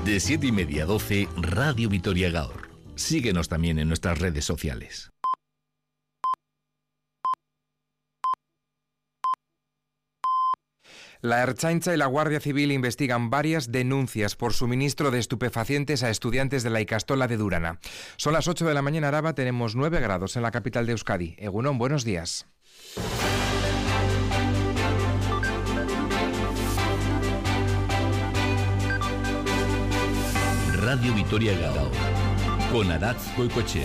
De 7:30 a 12, Radio Vitoria Gaur. Síguenos también en nuestras redes sociales. La Ertzaintza y la Guardia Civil investigan varias denuncias por suministro de estupefacientes a estudiantes de la Ikastola de Durana. Son las 8 de la mañana, Araba, tenemos 9 grados en la capital de Euskadi. Egunon, buenos días. Radio Vitoria Gaur, con Aratz Goicoechea.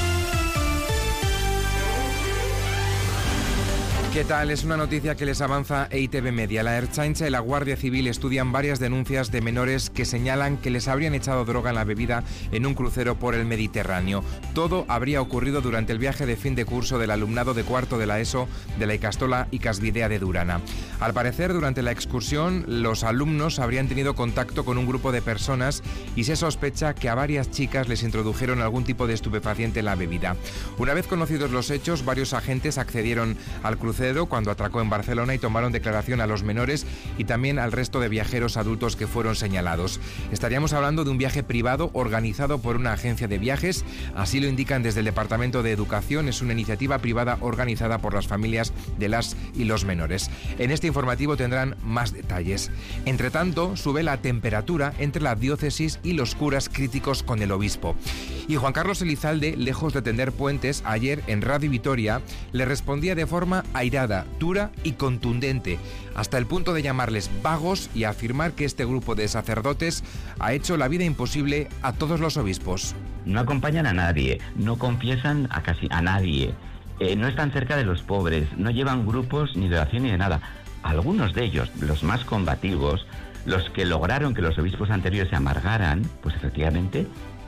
¿Qué tal? Es una noticia que les avanza EITV Media. La Ertzaintza y la Guardia Civil estudian varias denuncias de menores que señalan que les habrían echado droga en la bebida en un crucero por el Mediterráneo. Todo habría ocurrido durante el viaje de fin de curso del alumnado de cuarto de la ESO de la Ikastola Ikasbidea de Durana. Al parecer, durante la excursión, los alumnos habrían tenido contacto con un grupo de personas y se sospecha que a varias chicas les introdujeron algún tipo de estupefaciente en la bebida. Una vez conocidos los hechos, varios agentes accedieron al crucero cuando atracó en Barcelona y tomaron declaración a los menores y también al resto de viajeros adultos que fueron señalados. Estaríamos hablando de un viaje privado organizado por una agencia de viajes, así lo indican desde el Departamento de Educación. Es una iniciativa privada organizada por las familias de las y los menores. En este informativo tendrán más detalles. Entre tanto, sube la temperatura entre la diócesis y los curas críticos con el obispo. Y Juan Carlos Elizalde, lejos de tender puentes, ayer en Radio Vitoria le respondía de forma airada, dura y contundente, hasta el punto de llamarles vagos y afirmar que este grupo de sacerdotes ha hecho la vida imposible a todos los obispos. No acompañan a nadie, no confiesan a casi a nadie, no están cerca de los pobres, no llevan grupos ni de oración ni de nada. Algunos de ellos, los más combativos, los que lograron que los obispos anteriores se amargaran, pues efectivamente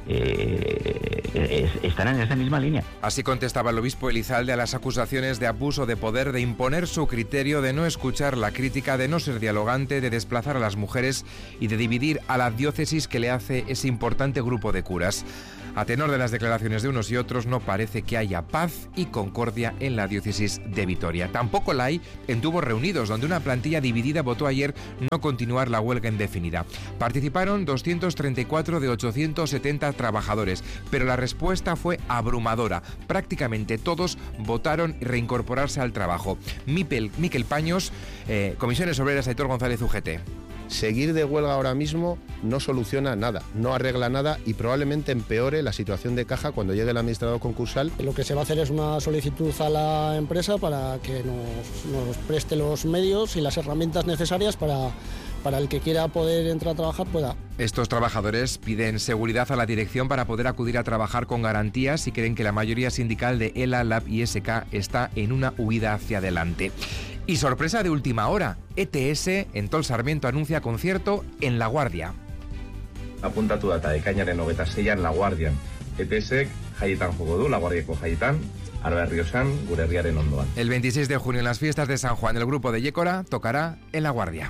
están en esa misma línea. Así contestaba el obispo Elizalde a las acusaciones de abuso de poder, de imponer su criterio, de no escuchar la crítica, de no ser dialogante, de desplazar a las mujeres y de dividir a la diócesis que le hace ese importante grupo de curas. A tenor de las declaraciones de unos y otros, no parece que haya paz y concordia en la diócesis de Vitoria. Tampoco la hay en Tubos Reunidos, donde una plantilla dividida votó ayer no continuar la huelga indefinida. Participaron 234 de 870 trabajadores, pero la respuesta fue abrumadora. Prácticamente todos votaron reincorporarse al trabajo. Miquel Paños, Comisiones Obreras, Aitor González, UGT. Seguir de huelga ahora mismo no soluciona nada, no arregla nada y probablemente empeore la situación de caja cuando llegue el administrador concursal. Lo que se va a hacer es una solicitud a la empresa para que nos preste los medios y las herramientas necesarias para el que quiera poder entrar a trabajar pueda. Estos trabajadores piden seguridad a la dirección para poder acudir a trabajar con garantías y creen que la mayoría sindical de ELA, LAB y SK está en una huida hacia adelante. Y sorpresa de última hora, ETS en Tol Sarmiento anuncia concierto en La Guardia. Apuntatu data ekainaren 26an La Guardian. ETSek jaietan joko du, La Guardiako jaietan, Arba Herriosan, gure herriaren ondoan. El 26 de junio en las fiestas de San Juan, el grupo de Yécora tocará en La Guardia.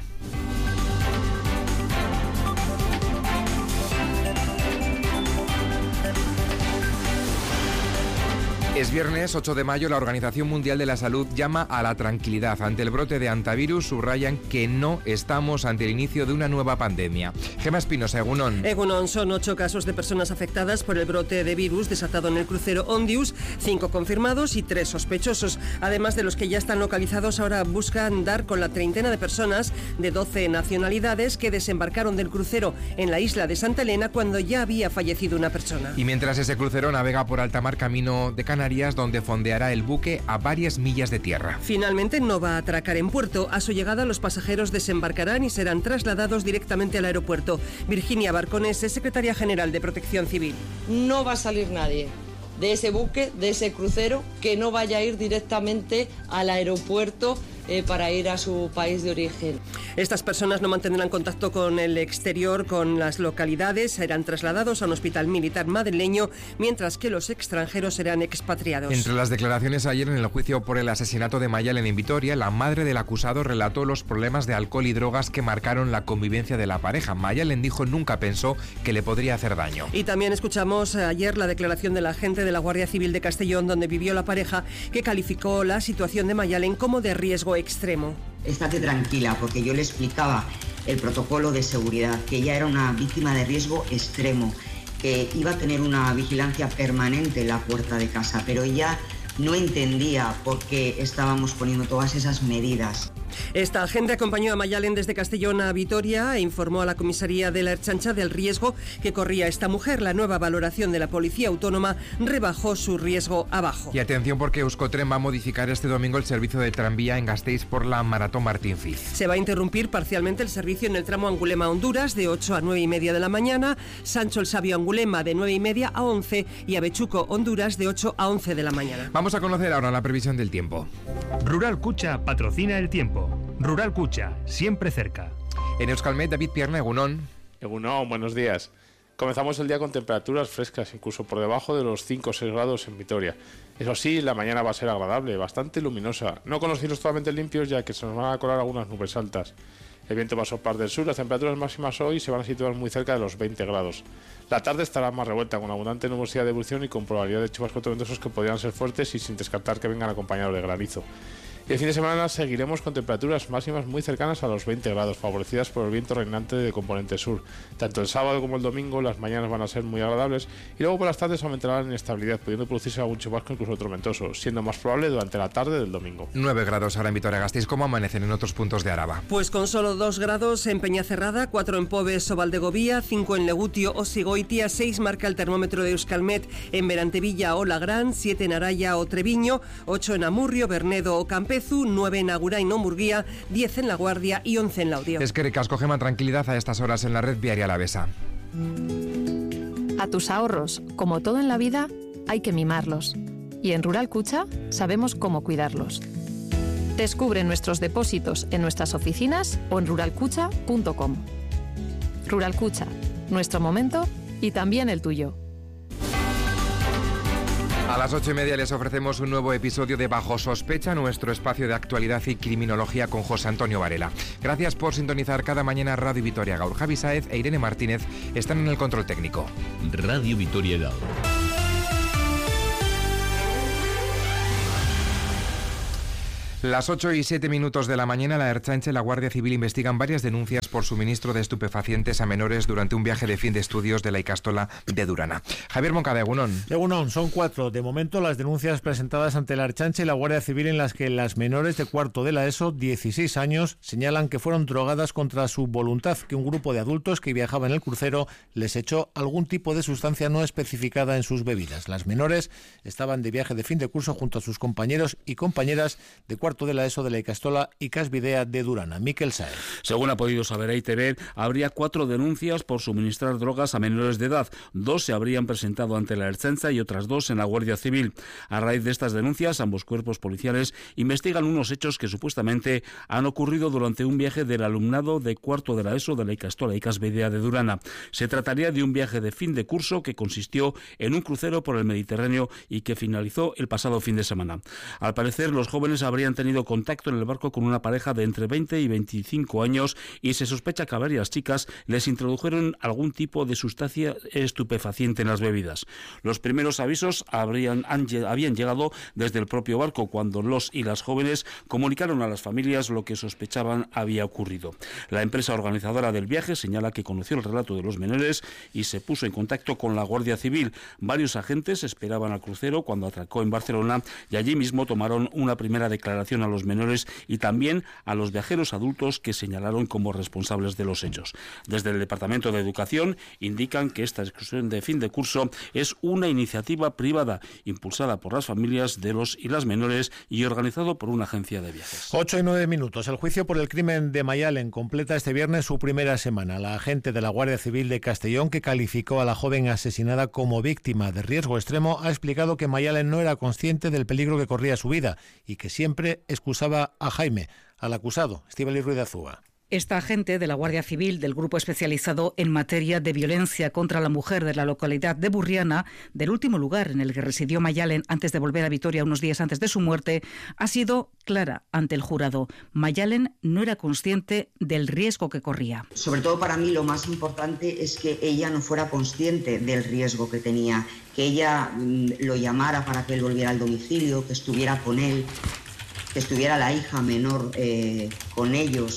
Es viernes 8 de mayo, la Organización Mundial de la Salud llama a la tranquilidad. Ante el brote de antivirus subrayan que no estamos ante el inicio de una nueva pandemia. Gemma Espinosa, Egunon. Egunon, son 8 casos de personas afectadas por el brote de virus desatado en el crucero Ondius, 5 confirmados y 3 sospechosos. Además de los que ya están localizados, ahora buscan dar con la treintena de personas de 12 nacionalidades que desembarcaron del crucero en la isla de Santa Elena cuando ya había fallecido una persona. Y mientras ese crucero navega por alta mar camino de Canarias, donde fondeará el buque a varias millas de tierra. Finalmente no va a atracar en puerto. A su llegada los pasajeros desembarcarán y serán trasladados directamente al aeropuerto. Virginia Barcones es secretaria general de Protección Civil. No va a salir nadie de ese buque, de ese crucero, que no vaya a ir directamente al aeropuerto para ir a su país de origen. Estas personas no mantendrán contacto con el exterior, con las localidades, serán trasladados a un hospital militar madrileño, mientras que los extranjeros serán expatriados. Entre las declaraciones ayer en el juicio por el asesinato de Mayalen en Vitoria, la madre del acusado relató los problemas de alcohol y drogas que marcaron la convivencia de la pareja. Mayalen dijo nunca pensó que le podría hacer daño. Y también escuchamos ayer la declaración del agente de la Guardia Civil de Castellón, donde vivió la pareja, que calificó la situación de Mayalen como de riesgo extremo. Estate tranquila, porque yo le explicaba el protocolo de seguridad, que ella era una víctima de riesgo extremo, que iba a tener una vigilancia permanente en la puerta de casa, pero ella no entendía por qué estábamos poniendo todas esas medidas. Esta agente acompañó a Mayalen desde Castellón a Vitoria e informó a la comisaría de la Ertzaintza del riesgo que corría esta mujer. La nueva valoración de la Policía Autónoma rebajó su riesgo a bajo. Y atención, porque Euskotren va a modificar este domingo el servicio de tranvía en Gasteiz por la Maratón Martín Fiz. Se va a interrumpir parcialmente el servicio en el tramo Angulema-Honduras de 8 a 9 y media de la mañana, Sancho el Sabio-Angulema de 9 y media a 11 y Avechuco-Honduras de 8 a 11 de la mañana. Vamos a conocer ahora la previsión del tiempo. Rural Cucha patrocina el tiempo. Rural Cucha, siempre cerca. En Euskalmet, David Pierna, Egunon. Egunon, buenos días. Comenzamos el día con temperaturas frescas, incluso por debajo de los 5 o 6 grados en Vitoria. Eso sí, la mañana va a ser agradable, bastante luminosa, no con los cielos totalmente limpios, ya que se nos van a colar algunas nubes altas. El viento va a soplar del sur, las temperaturas máximas hoy se van a situar muy cerca de los 20 grados. La tarde estará más revuelta, con abundante nubosidad de evolución y con probabilidad de chubascos tormentosos que podrían ser fuertes y sin descartar que vengan acompañados de granizo. Y el fin de semana seguiremos con temperaturas máximas muy cercanas a los 20 grados, favorecidas por el viento reinante de componente sur. Tanto el sábado como el domingo las mañanas van a ser muy agradables y luego por las tardes aumentará la inestabilidad, pudiendo producirse algún chubasco incluso tormentoso, siendo más probable durante la tarde del domingo. 9 grados ahora en Vitoria-Gasteiz. ¿Cómo amanecen en otros puntos de Araba? Pues con solo 2 grados en Peñacerrada, 4 en Pobes o Valdegovía, 5 en Legutio o Sigoitia, 6 marca el termómetro de Euskalmet en Berantevilla o Lagrán, 7 en Araya o Treviño, 8 en Amurrio, Bernedo o Campezu, 9 en Agurain o Murguía, 10 en La Guardia y 11 en Laudio. Eskerrik asko, Gema, tranquilidad a estas horas en la red viaria alavesa. A tus ahorros, como todo en la vida, hay que mimarlos. Y en Rural Cucha sabemos cómo cuidarlos. Descubre nuestros depósitos en nuestras oficinas o en ruralcucha.com. Rural Cucha, nuestro momento y también el tuyo. A las 8:30 les ofrecemos un nuevo episodio de Bajo Sospecha, nuestro espacio de actualidad y criminología con José Antonio Varela. Gracias por sintonizar cada mañana Radio Vitoria Gaur. Javi Sáez e Irene Martínez están en el control técnico. Radio Vitoria Gaur. Las 8:07 de la mañana, la Ertzaintza y la Guardia Civil investigan varias denuncias por suministro de estupefacientes a menores durante un viaje de fin de estudios de la Ikastola de Durana. Javier Moncada, Egunon. Egunon, son 4. De momento, las denuncias presentadas ante la Ertzaintza y la Guardia Civil en las que las menores de cuarto de la ESO, 16 años, señalan que fueron drogadas contra su voluntad, que un grupo de adultos que viajaban en el crucero les echó algún tipo de sustancia no especificada en sus bebidas. Las menores estaban de viaje de fin de curso junto a sus compañeros y compañeras de cuarto de la ESO de la Ikastola y Casbidea de Durana. Miquel Saez. Según ha podido saber ITV, habría 4 denuncias por suministrar drogas a menores de edad. 2 se habrían presentado ante la Ertzaintza y otras 2 en la Guardia Civil. A raíz de estas denuncias, ambos cuerpos policiales investigan unos hechos que supuestamente han ocurrido durante un viaje del alumnado de cuarto de la ESO de la Ikastola y Casbidea de Durana. Se trataría de un viaje de fin de curso que consistió en un crucero por el Mediterráneo y que finalizó el pasado fin de semana. Al parecer, los jóvenes habrían tenido contacto en el barco con una pareja de entre 20 y 25 años y se sospecha que a varias chicas les introdujeron algún tipo de sustancia estupefaciente en las bebidas. Los primeros avisos habían llegado desde el propio barco cuando los y las jóvenes comunicaron a las familias lo que sospechaban había ocurrido. La empresa organizadora del viaje señala que conoció el relato de los menores y se puso en contacto con la Guardia Civil. Varios agentes esperaban al crucero cuando atracó en Barcelona y allí mismo tomaron una primera declaración a los menores y también a los viajeros adultos que señalaron como responsables de los hechos. Desde el Departamento de Educación indican que esta excursión de fin de curso es una iniciativa privada impulsada por las familias de los y las menores y organizado por una agencia de viajes. 8:09. El juicio por el crimen de Mayalen completa este viernes su primera semana. La agente de la Guardia Civil de Castellón, que calificó a la joven asesinada como víctima de riesgo extremo, ha explicado que Mayalen no era consciente del peligro que corría su vida y que siempre excusaba a Jaime, al acusado, Estíbaliz Ruiz de Azúa. Esta agente de la Guardia Civil del Grupo Especializado en Materia de Violencia contra la Mujer de la localidad de Burriana, del último lugar en el que residió Mayalen antes de volver a Vitoria unos días antes de su muerte, ha sido clara ante el jurado. Mayalen no era consciente del riesgo que corría. Sobre todo para mí lo más importante es que ella no fuera consciente del riesgo que tenía, que ella lo llamara para que él volviera al domicilio, que estuviera con él, que estuviera la hija menor con ellos,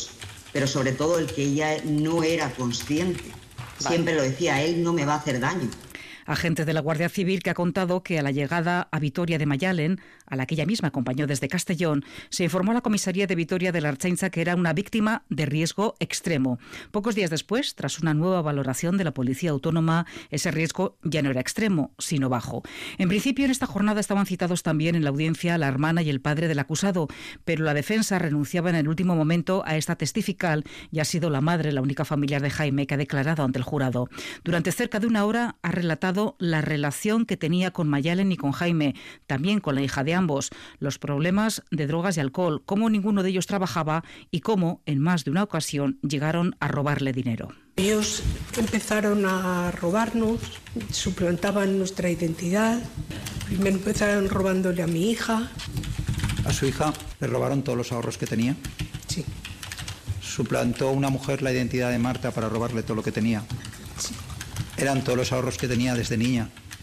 pero sobre todo el que ella no era consciente. Siempre lo decía, él no me va a hacer daño. Agente de la Guardia Civil que ha contado que a la llegada a Vitoria de Mayalen, a la que ella misma acompañó desde Castellón, se informó a la comisaría de Vitoria de la Ertzaintza que era una víctima de riesgo extremo. Pocos días después, tras una nueva valoración de la Policía Autónoma, ese riesgo ya no era extremo, sino bajo. En principio, en esta jornada estaban citados también en la audiencia la hermana y el padre del acusado, pero la defensa renunciaba en el último momento a esta testifical y ha sido la madre, la única familiar de Jaime, que ha declarado ante el jurado. Durante cerca de una hora ha relatado la relación que tenía con Mayalen y con Jaime, también con la hija de ambos, los problemas de drogas y alcohol, cómo ninguno de ellos trabajaba y cómo, en más de una ocasión, llegaron a robarle dinero. Ellos empezaron a robarnos, suplantaban nuestra identidad. Primero empezaron robándole a mi hija. ¿A su hija le robaron todos los ahorros que tenía? Sí. ¿Suplantó una mujer la identidad de Marta para robarle todo lo que tenía? Sí. ¿Eran todos los ahorros que tenía desde niña?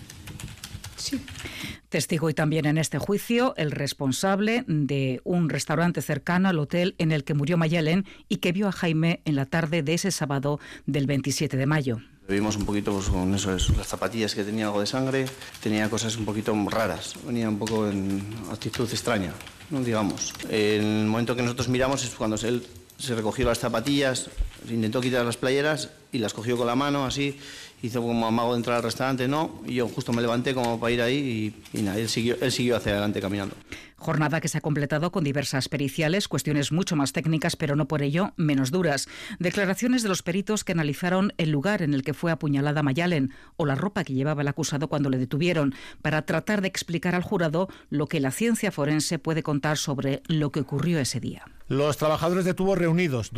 Sí. Testigo y también en este juicio el responsable de un restaurante cercano al hotel en el que murió Mayalen y que vio a Jaime en la tarde de ese sábado del 27 de mayo. Vimos un poquito pues, con eso, las zapatillas que tenía algo de sangre, tenía cosas un poquito raras, venía un poco en actitud extraña, ¿no? Digamos. En el momento que nosotros miramos es cuando él se recogió las zapatillas, intentó quitar las playeras y las cogió con la mano así, hizo como amago de entrar al restaurante, no, y yo justo me levanté como para ir ahí y nada, él siguió hacia adelante caminando. Jornada que se ha completado con diversas periciales, cuestiones mucho más técnicas, pero no por ello menos duras. Declaraciones de los peritos que analizaron el lugar en el que fue apuñalada Mayalen o la ropa que llevaba el acusado cuando le detuvieron, para tratar de explicar al jurado lo que la ciencia forense puede contar sobre lo que ocurrió ese día. Los trabajadores de Tubos reunidos,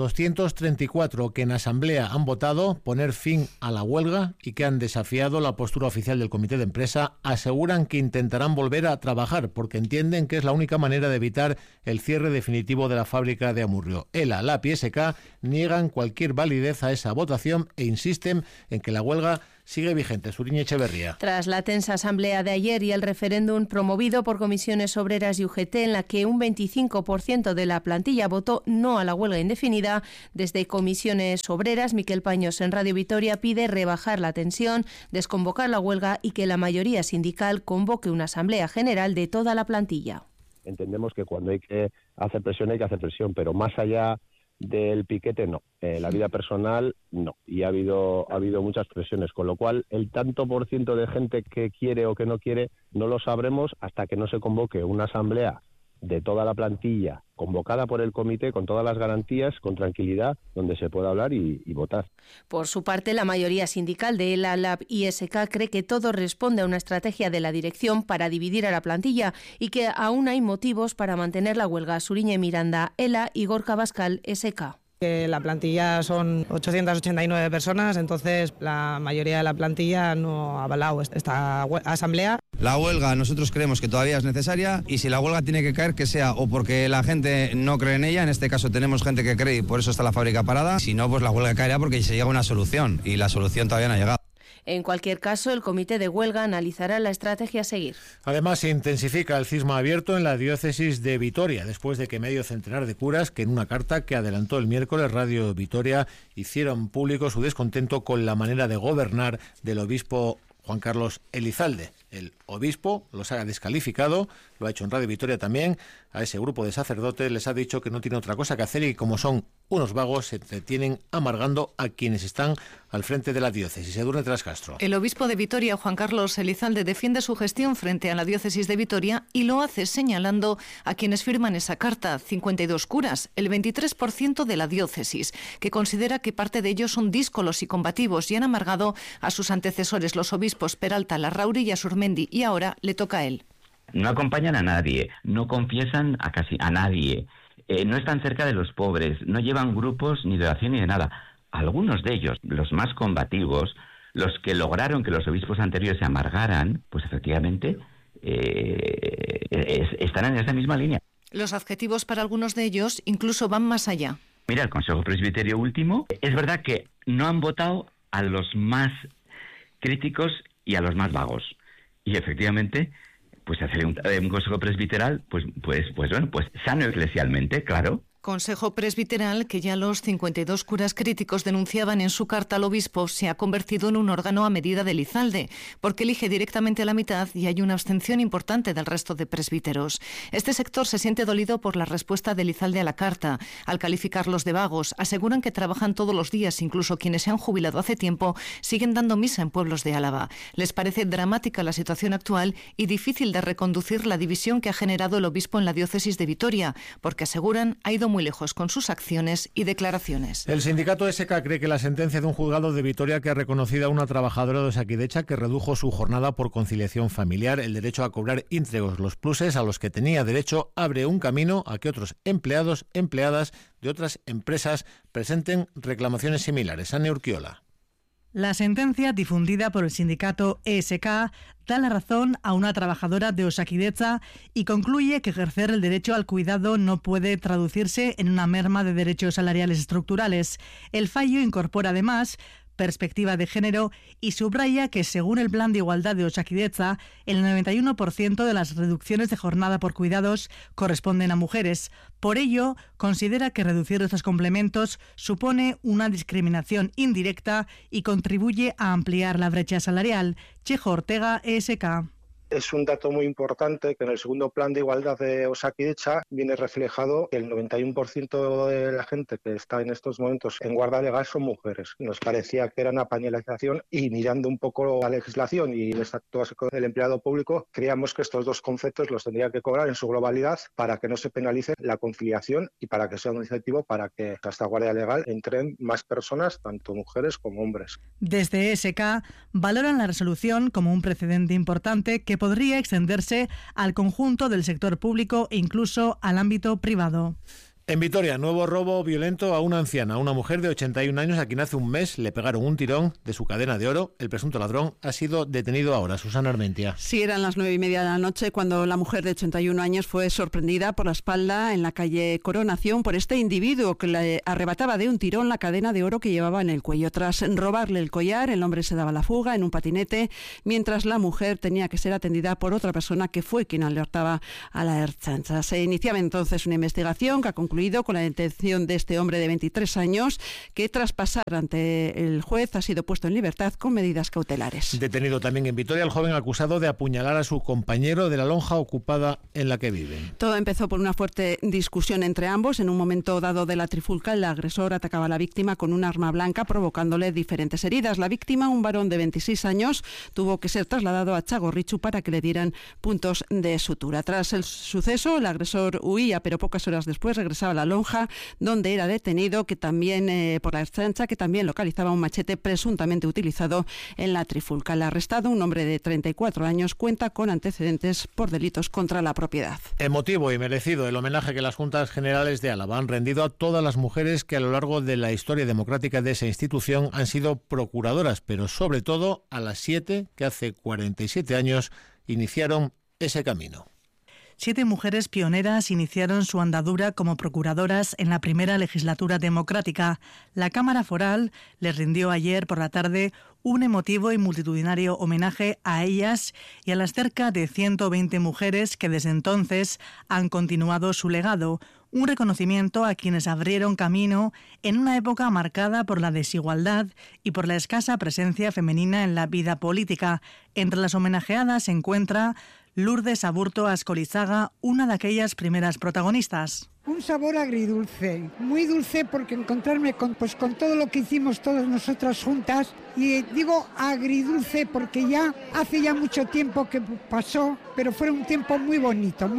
234 que en asamblea han votado poner fin a la huelga y que han desafiado la postura oficial del comité de empresa, aseguran que intentarán volver a trabajar porque entienden que es la única manera de evitar el cierre definitivo de la fábrica de Amurrio. ELA, LAP y SK niegan cualquier validez a esa votación e insisten en que la huelga sigue vigente. Suriña Echeverría. Tras la tensa asamblea de ayer y el referéndum promovido por comisiones obreras y UGT, en la que un 25% de la plantilla votó no a la huelga indefinida, desde comisiones obreras, Miquel Paños en Radio Vitoria pide rebajar la tensión, desconvocar la huelga y que la mayoría sindical convoque una asamblea general de toda la plantilla. Entendemos que cuando hay que hacer presión hay que hacer presión, pero más allá del piquete no, la vida personal no, y ha habido muchas presiones, con lo cual el tanto por ciento de gente que quiere o que no quiere no lo sabremos hasta que no se convoque una asamblea de toda la plantilla convocada por el comité con todas las garantías, con tranquilidad, donde se pueda hablar y votar. Por su parte, la mayoría sindical de ELA, LAB y SK cree que todo responde a una estrategia de la dirección para dividir a la plantilla y que aún hay motivos para mantener la huelga. Suriñe Miranda, ELA y Gorka Bascal, SK. La plantilla son 889 personas, entonces la mayoría de la plantilla no ha avalado esta asamblea. La huelga nosotros creemos que todavía es necesaria y si la huelga tiene que caer, que sea o porque la gente no cree en ella, en este caso tenemos gente que cree y por eso está la fábrica parada, si no pues la huelga caerá porque se llega a una solución y la solución todavía no ha llegado. En cualquier caso, el comité de huelga analizará la estrategia a seguir. Además, se intensifica el cisma abierto en la diócesis de Vitoria, después de que medio centenar de curas, que en una carta que adelantó el miércoles Radio Vitoria, hicieron público su descontento con la manera de gobernar del obispo Juan Carlos Elizalde. El obispo los ha descalificado, lo ha hecho en Radio Vitoria también, a ese grupo de sacerdotes les ha dicho que no tiene otra cosa que hacer y como son unos vagos se entretienen amargando a quienes están al frente de la diócesis. Edurne Trascastro. El obispo de Vitoria, Juan Carlos Elizalde, defiende su gestión frente a la diócesis de Vitoria y lo hace señalando a quienes firman esa carta, 52 curas, el 23% de la diócesis, que considera que parte de ellos son díscolos y combativos y han amargado a sus antecesores, los obispos Peralta, Larrauri y Asurmendi, y ahora le toca a él. No acompañan a nadie, no confiesan a casi a nadie, no están cerca de los pobres, no llevan grupos ni de oración ni de nada. Algunos de ellos, los más combativos, los que lograron que los obispos anteriores se amargaran, pues efectivamente están en esa misma línea. Los adjetivos para algunos de ellos incluso van más allá. Mira, el Consejo Presbiterio último, es verdad que no han votado a los más críticos y a los más vagos. Y efectivamente, pues hacer un consejo presbiteral, pues sano eclesialmente, claro. Consejo Presbiteral, que ya los 52 curas críticos denunciaban en su carta al obispo, se ha convertido en un órgano a medida de Elizalde, porque elige directamente a la mitad y hay una abstención importante del resto de presbíteros. Este sector se siente dolido por la respuesta de Elizalde a la carta. Al calificarlos de vagos, aseguran que trabajan todos los días, incluso quienes se han jubilado hace tiempo, siguen dando misa en pueblos de Álava. Les parece dramática la situación actual y difícil de reconducir la división que ha generado el obispo en la diócesis de Vitoria, porque aseguran ha ido muy lejos con sus acciones y declaraciones. El sindicato SK cree que la sentencia de un juzgado de Vitoria que ha reconocido a una trabajadora de Osakidecha que redujo su jornada por conciliación familiar, el derecho a cobrar íntegros los pluses a los que tenía derecho, abre un camino a que otros empleados, empleadas de otras empresas presenten reclamaciones similares. Ane Urquiola. La sentencia difundida por el sindicato ESK da la razón a una trabajadora de Osakidecha y concluye que ejercer el derecho al cuidado no puede traducirse en una merma de derechos salariales estructurales. El fallo incorpora además perspectiva de género y subraya que, según el Plan de Igualdad de Osakidecha, el 91% de las reducciones de jornada por cuidados corresponden a mujeres. Por ello, considera que reducir estos complementos supone una discriminación indirecta y contribuye a ampliar la brecha salarial. Chejo Ortega, ESK. Es un dato muy importante que en el segundo plan de igualdad de Osakidecha viene reflejado que el 91% de la gente que está en estos momentos en guardia legal son mujeres. Nos parecía que era una penalización y mirando un poco la legislación y el estatuto básico del empleado público, creíamos que estos dos conceptos los tendría que cobrar en su globalidad para que no se penalice la conciliación y para que sea un incentivo para que a esta guardia legal entren más personas, tanto mujeres como hombres. Desde ESK valoran la resolución como un precedente importante que podría extenderse al conjunto del sector público e incluso al ámbito privado. En Vitoria, nuevo robo violento a una anciana, una mujer de 81 años a quien hace un mes le pegaron un tirón de su cadena de oro. El presunto ladrón ha sido detenido ahora. Susana Armentia. Sí, eran las 9:30 de la noche cuando la mujer de 81 años fue sorprendida por la espalda en la calle Coronación por este individuo que le arrebataba de un tirón la cadena de oro que llevaba en el cuello. Tras robarle el collar, el hombre se daba la fuga en un patinete, mientras la mujer tenía que ser atendida por otra persona que fue quien alertaba a la Ertzaintza. Se iniciaba entonces una investigación que ha concluido con la detención de este hombre de 23 años que tras pasar ante el juez ha sido puesto en libertad con medidas cautelares. Detenido también en Vitoria el joven acusado de apuñalar a su compañero de la lonja ocupada en la que viven. Todo empezó por una fuerte discusión entre ambos. En un momento dado de la trifulca, el agresor atacaba a la víctima con un arma blanca provocándole diferentes heridas. La víctima, un varón de 26 años, tuvo que ser trasladado a Txagorritxu para que le dieran puntos de sutura. Tras el suceso, el agresor huía, pero pocas horas después regresaba a la lonja, donde era detenido que también por la Ertzaintza, que también localizaba un machete presuntamente utilizado en la trifulca. El arrestado, un hombre de 34 años, cuenta con antecedentes por delitos contra la propiedad. Emotivo y merecido el homenaje que las Juntas Generales de Álava han rendido a todas las mujeres que a lo largo de la historia democrática de esa institución han sido procuradoras, pero sobre todo a las 7 que hace 47 años iniciaron ese camino. 7 mujeres pioneras iniciaron su andadura como procuradoras en la primera legislatura democrática. La Cámara Foral les rindió ayer por la tarde un emotivo y multitudinario homenaje a ellas y a las cerca de 120 mujeres que desde entonces han continuado su legado. Un reconocimiento a quienes abrieron camino en una época marcada por la desigualdad y por la escasa presencia femenina en la vida política. Entre las homenajeadas se encuentra Lourdes Aburto Ascolizaga, una de aquellas primeras protagonistas. Un sabor agridulce, muy dulce porque encontrarme con todo lo que hicimos todas nosotras juntas, y digo agridulce porque ya hace ya mucho tiempo que pasó, pero fue un tiempo muy bonito,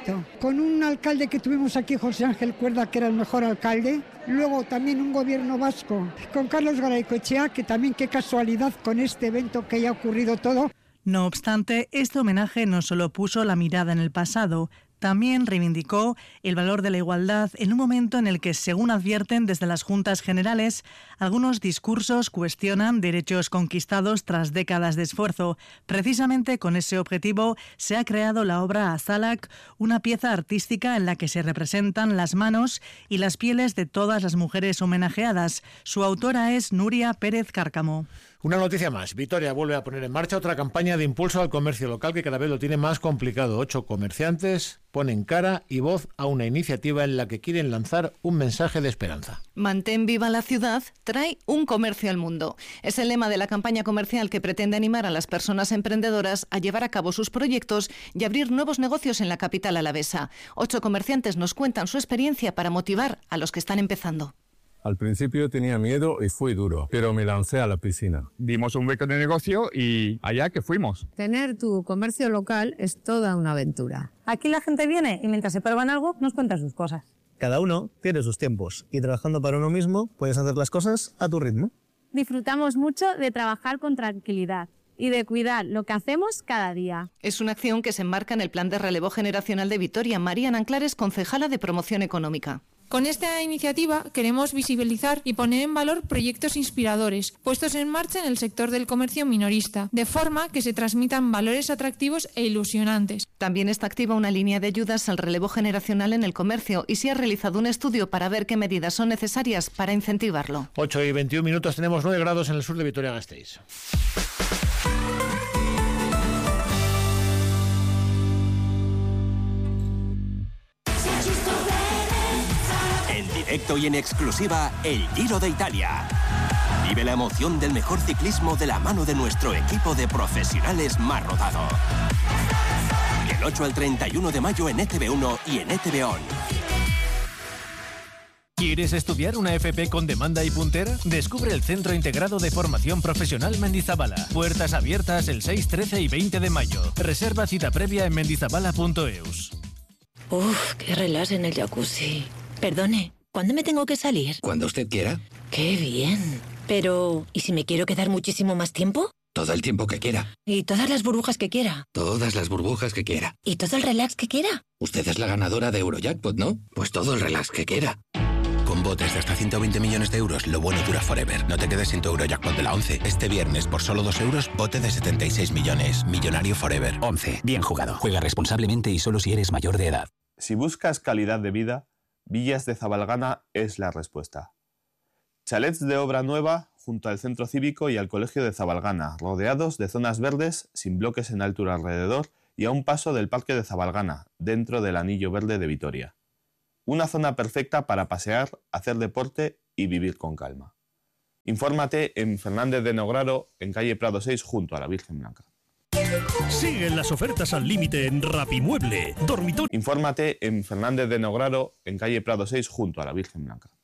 con un alcalde que tuvimos aquí, José Ángel Cuerda, que era el mejor alcalde, luego también un gobierno vasco con Carlos Garaycoechea, que también qué casualidad con este evento que haya ocurrido todo. No obstante, este homenaje no solo puso la mirada en el pasado, también reivindicó el valor de la igualdad en un momento en el que, según advierten desde las Juntas Generales, algunos discursos cuestionan derechos conquistados tras décadas de esfuerzo. Precisamente con ese objetivo se ha creado la obra Azalak, una pieza artística en la que se representan las manos y las pieles de todas las mujeres homenajeadas. Su autora es Nuria Pérez Cárcamo. Una noticia más. Vitoria vuelve a poner en marcha otra campaña de impulso al comercio local que cada vez lo tiene más complicado. 8 comerciantes ponen cara y voz a una iniciativa en la que quieren lanzar un mensaje de esperanza. Mantén viva la ciudad, trae un comercio al mundo. Es el lema de la campaña comercial que pretende animar a las personas emprendedoras a llevar a cabo sus proyectos y abrir nuevos negocios en la capital alavesa. 8 comerciantes nos cuentan su experiencia para motivar a los que están empezando. Al principio tenía miedo y fue duro, pero me lancé a la piscina. Dimos un hueco de negocio y allá que fuimos. Tener tu comercio local es toda una aventura. Aquí la gente viene y mientras se prueban algo nos cuentan sus cosas. Cada uno tiene sus tiempos y trabajando para uno mismo puedes hacer las cosas a tu ritmo. Disfrutamos mucho de trabajar con tranquilidad y de cuidar lo que hacemos cada día. Es una acción que se enmarca en el Plan de Relevo Generacional de Vitoria. María Nanclares, concejala de Promoción Económica. Con esta iniciativa queremos visibilizar y poner en valor proyectos inspiradores puestos en marcha en el sector del comercio minorista, de forma que se transmitan valores atractivos e ilusionantes. También está activa una línea de ayudas al relevo generacional en el comercio y se ha realizado un estudio para ver qué medidas son necesarias para incentivarlo. 8:21, tenemos 9 grados en el sur de Vitoria-Gasteiz. Directo y en exclusiva, el Giro de Italia. Vive la emoción del mejor ciclismo de la mano de nuestro equipo de profesionales más rodado. Del 8 al 31 de mayo en ETV1 y en ETV On. ¿Quieres estudiar una FP con demanda y puntera? Descubre el Centro Integrado de Formación Profesional Mendizabala. Puertas abiertas el 6, 13 y 20 de mayo. Reserva cita previa en mendizabala.eus. Uf, qué relax en el jacuzzi. Perdone, ¿cuándo me tengo que salir? Cuando usted quiera. ¡Qué bien! Pero, ¿y si me quiero quedar muchísimo más tiempo? Todo el tiempo que quiera. ¿Y todas las burbujas que quiera? Todas las burbujas que quiera. ¿Y todo el relax que quiera? Usted es la ganadora de Eurojackpot, ¿no? Pues todo el relax que quiera. Con botes de hasta 120 millones de euros, lo bueno dura forever. No te quedes sin tu Eurojackpot de la 11. Este viernes, por solo 2 euros, bote de 76 millones. Millonario forever. 11. Bien jugado. Juega responsablemente y solo si eres mayor de edad. Si buscas calidad de vida, Villas de Zabalgana es la respuesta. Chalets de obra nueva junto al centro cívico y al colegio de Zabalgana, rodeados de zonas verdes sin bloques en altura alrededor y a un paso del parque de Zabalgana, dentro del anillo verde de Vitoria. Una zona perfecta para pasear, hacer deporte y vivir con calma. Infórmate en Fernández de Nograro, en calle Prado 6, junto a la Virgen Blanca. Siguen las ofertas al límite en Rapimueble. Dormitorio. Infórmate en Fernández de Nograro, en calle Prado 6, junto a la Virgen Blanca.